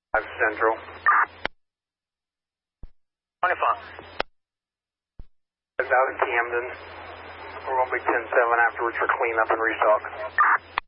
5 Central. 25. Out in Camden. We're going to be 10-7 afterwards for cleanup and restock.